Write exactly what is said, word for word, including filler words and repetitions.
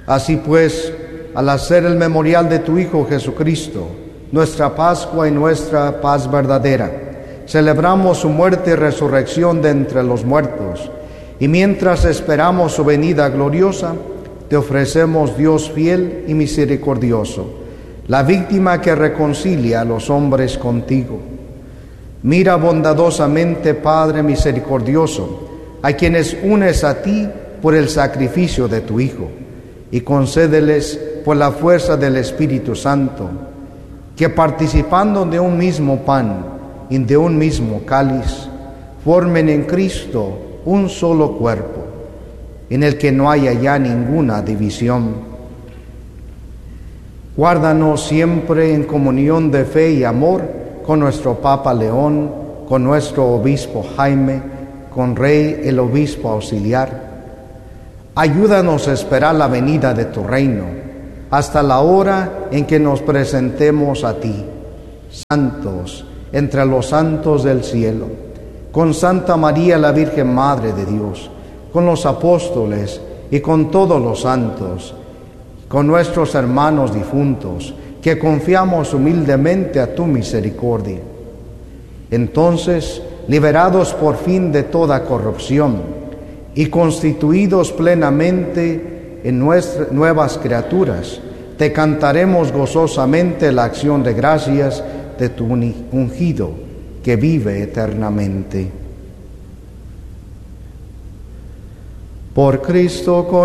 Así pues, al hacer el memorial de tu Hijo Jesucristo, nuestra Pascua y nuestra paz verdadera, celebramos su muerte y resurrección de entre los muertos, y mientras esperamos su venida gloriosa, te ofrecemos, Dios fiel y misericordioso, la víctima que reconcilia a los hombres contigo. Mira bondadosamente, Padre misericordioso, a quienes unes a ti por el sacrificio de tu Hijo, y concédeles por la fuerza del Espíritu Santo, que participando de un mismo pan y de un mismo cáliz, formen en Cristo un solo cuerpo, en el que no haya ya ninguna división. Guárdanos siempre en comunión de fe y amor con nuestro Papa León, con nuestro Obispo Jaime, con Rey el Obispo Auxiliar. Ayúdanos a esperar la venida de tu reino, hasta la hora en que nos presentemos a ti, santos entre los santos del cielo, con Santa María la Virgen Madre de Dios, con los apóstoles y con todos los santos, con nuestros hermanos difuntos, que confiamos humildemente a tu misericordia. Entonces, liberados por fin de toda corrupción y constituidos plenamente en nuestras nuevas criaturas, te cantaremos gozosamente la acción de gracias de tu ungido, que vive eternamente. Por Cristo, con